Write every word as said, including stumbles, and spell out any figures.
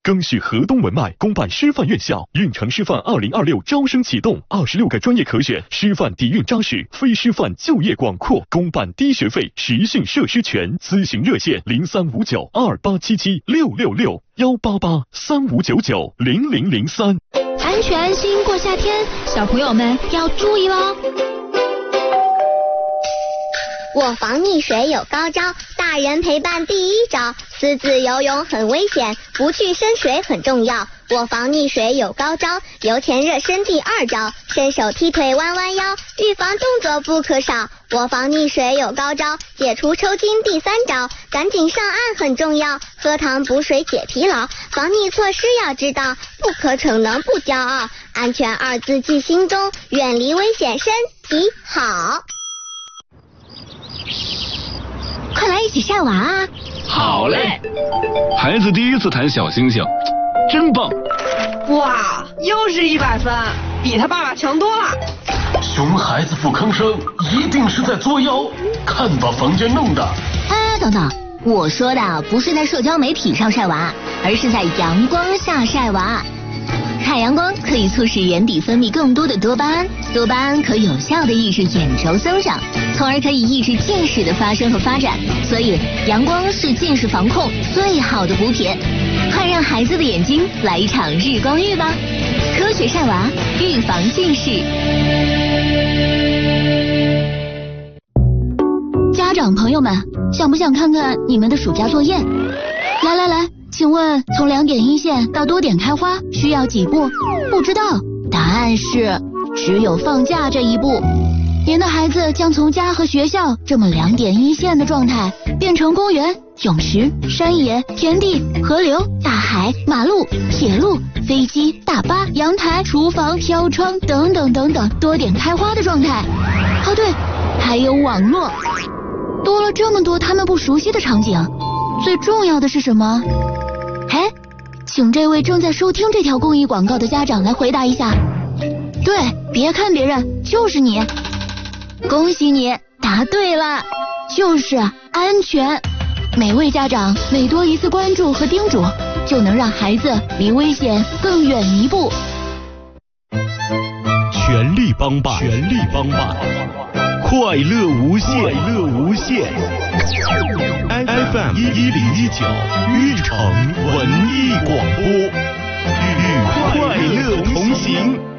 更续河东文脉公办师范院校，运城师范二零二六招生启动，二十六个专业可选，师范底蕴扎实，非师范就业广阔，公办低学费，实训设施全。咨询热线零三五九二八七七六六六幺八八三五九九零零零三。 安全安心过夏天，小朋友们要注意喽。 我防溺水有高招，大人陪伴第一招，私自游泳很危险，不去深水很重要。我防溺水有高招，游前热身第二招，伸手踢腿弯弯腰，预防动作不可少。我防溺水有高招，解除抽筋第三招，赶紧上岸很重要，喝糖补水解疲劳。防溺措施要知道，不可逞能不骄傲，安全二字记心中，远离危险身体好。 快来一起晒娃啊！ 好嘞！孩子第一次弹小星星，真棒！ 哇，又是一百分，比他爸爸强多了。 熊孩子不吭声，一定是在作妖。看把房间弄的！ 哎，等等，我说的不是在社交媒体上晒娃，而是在阳光下晒娃。晒阳光可以促使眼底分泌更多的多巴胺，多巴胺可有效的抑制眼轴增长，从而可以抑制近视的发生和发展。所以阳光是近视防控最好的补品，快让孩子的眼睛来一场日光浴吧！科学晒娃，预防近视。家长朋友们，想不想看看你们的暑假作业？来来来，请问从两点一线到多点开花需要几步？不知道，答案是只有放假这一步。您的孩子将从家和学校这么两点一线的状态，变成公园、泳池、山野、田地、河流、大海、马路、铁路、飞机、大巴、阳台、厨房、飘窗等等等等多点开花的状态。哦对，还有网络，多了这么多他们不熟悉的场景。最重要的是什么？哎，请这位正在收听这条公益广告的家长来回答一下。对，别看别人，就是你。恭喜你答对了，就是安全。每位家长每多一次关注和叮嘱，就能让孩子离危险更远一步。 全力帮办，全力帮办，快乐无限，快乐无限。F M 一一零一九，运城文艺广播，与快乐同行。